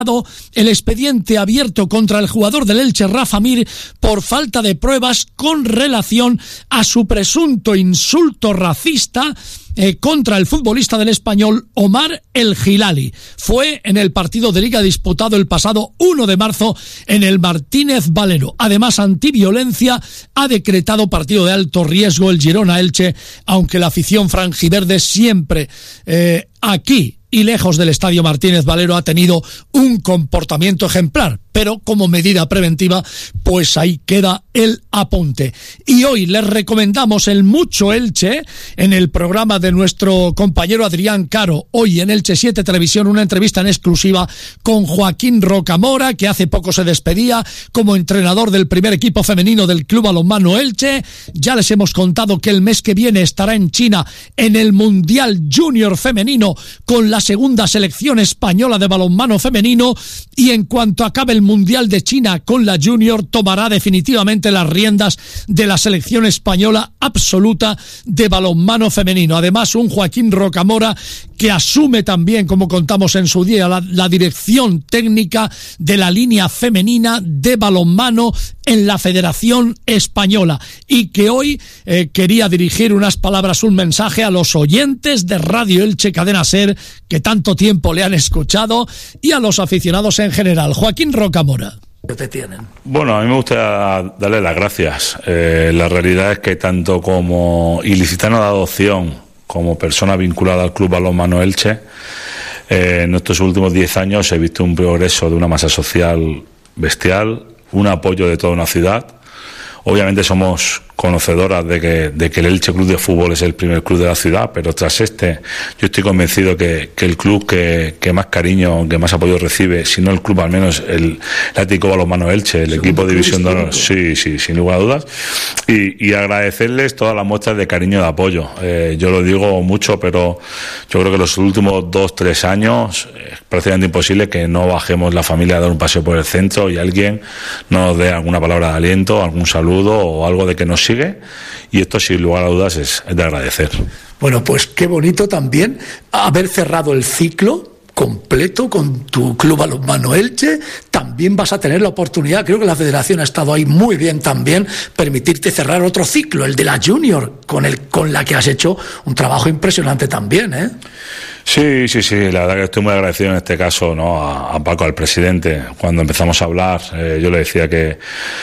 el expediente abierto contra el jugador del Elche, Rafa Mir, por falta de pruebas con relación a su presunto insulto racista contra el futbolista del Español, Omar El Hilali. Fue en el partido de Liga disputado el pasado 1 de marzo en el Martínez Valero. Además, Antiviolencia ha decretado partido de alto riesgo el Girona-Elche, aunque la afición franjiverde siempre aquí y lejos del Estadio Martínez Valero ha tenido un comportamiento ejemplar, pero como medida preventiva, pues ahí queda el apunte. Y hoy les recomendamos el Mucho Elche en el programa de nuestro compañero Adrián Caro. Hoy en Elche 7 Televisión, una entrevista en exclusiva con Joaquín Rocamora, que hace poco se despedía como entrenador del primer equipo femenino del Club Balonmano Elche. Ya les hemos contado que el mes que viene estará en China en el Mundial Junior Femenino con la segunda selección española de balonmano femenino, y en cuanto acabe el Mundial de China con la Junior tomará definitivamente las riendas de la selección española absoluta de balonmano femenino. Además, un Joaquín Rocamora que asume también, como contamos en su día, la dirección técnica de la línea femenina de balonmano en la Federación Española, y que hoy quería dirigir unas palabras, un mensaje a los oyentes de Radio Elche Cadena Ser, que tanto tiempo le han escuchado, y a los aficionados en general. Joaquín Rocamora. Te tienen. Bueno, a mí me gusta darle las gracias. La realidad es que tanto como ilicitano de adopción como persona vinculada al Club Balonmano Elche, en estos últimos 10 años he visto un progreso de una masa social bestial, un apoyo de toda una ciudad. Obviamente somos conocedoras de que el Elche Club de Fútbol es el primer club de la ciudad, pero tras yo estoy convencido que el club que más cariño, que más apoyo recibe, si no el club, al menos el Atlético Balonmano Elche, el equipo de División de Honor, sí, sin lugar a dudas, y agradecerles todas las muestras de cariño y de apoyo. Yo lo digo mucho, pero yo creo que los últimos 2-3 años es prácticamente imposible que no bajemos la familia a dar un paseo por el centro y alguien nos dé alguna palabra de aliento, algún saludo o algo de que nos sigue, y esto sin lugar a dudas es de agradecer. Bueno, pues qué bonito también haber cerrado el ciclo completo con tu Club Balonmano Elche. También vas a tener la oportunidad, creo que la Federación ha estado ahí muy bien también, permitirte cerrar otro ciclo, el de la Junior, con la que has hecho un trabajo impresionante también, ¿eh? Sí, la verdad que estoy muy agradecido en este caso, ¿no?, a Paco, al presidente. Cuando empezamos a hablar, yo le decía que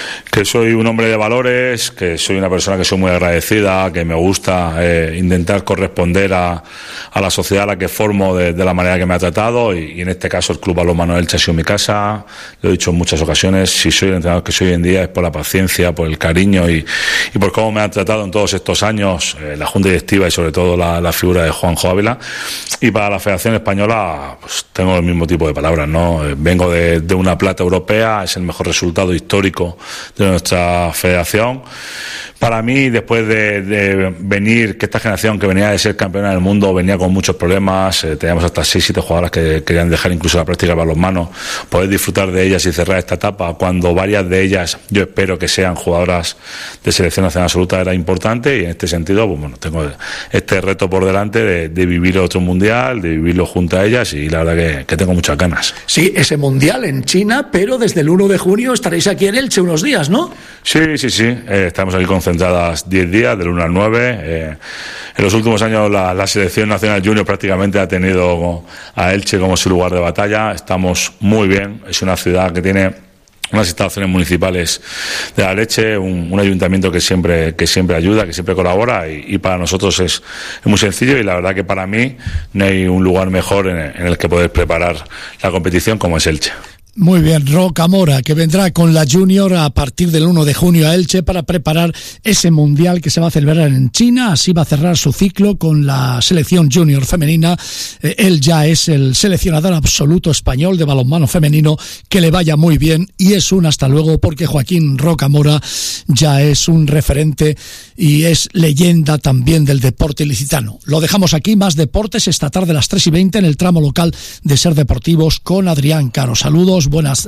soy un hombre de valores, que soy una persona que soy muy agradecida, que me gusta intentar corresponder a la sociedad a la que formo de la manera que me ha tratado, y en este caso el Club Balonmano Elche ha sido mi casa. Lo he dicho en muchas ocasiones, si soy el entrenador que soy hoy en día es por la paciencia, por el cariño y por cómo me han tratado en todos estos años la Junta Directiva y sobre todo la figura de Juanjo Ávila. Y para la Federación Española, pues tengo el mismo tipo de palabras, ¿no? Vengo de una plata europea, es el mejor resultado histórico de nuestra federación. Para mí, después de venir, que esta generación que venía de ser campeona del mundo venía con muchos problemas, teníamos hasta 6-7 jugadoras que querían dejar incluso la práctica del balonmano, poder disfrutar de ellas y cerrar esta etapa, cuando varias de ellas, yo espero que sean jugadoras de selección nacional absoluta, era importante, y en este sentido, pues bueno, tengo este reto por delante de vivir otro mundial, de vivirlo junto a ellas, y la verdad que tengo muchas ganas. Sí, ese mundial en China, pero desde el 1 de junio estaréis aquí en Elche unos días, ¿no? Sí, estamos aquí concentradas 10 días, del 1 al 9. En los últimos años la selección nacional junior prácticamente ha tenido a Elche como su lugar de batalla. Estamos muy bien, es una ciudad que tiene unas instalaciones municipales de la leche, un ayuntamiento que siempre ayuda, que siempre colabora, y para nosotros es muy sencillo, y la verdad que para mí no hay un lugar mejor en el que poder preparar la competición como es Elche. Muy bien, Rocamora, que vendrá con la Junior a partir del 1 de junio a Elche para preparar ese mundial que se va a celebrar en China. Así va a cerrar su ciclo con la selección Junior femenina. Él ya es el seleccionador absoluto español de balonmano femenino. Que le vaya muy bien, y es un hasta luego, porque Joaquín Rocamora ya es un referente y es leyenda también del deporte ilicitano. Lo dejamos aquí, más deportes esta tarde a las 3:20 en el tramo local de Ser Deportivos con Adrián Caro. Saludos,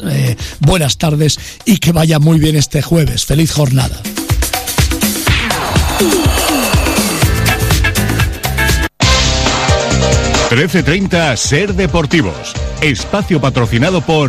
buenas tardes, y que vaya muy bien este jueves. Feliz jornada. 13:30 Ser Deportivos. Espacio patrocinado por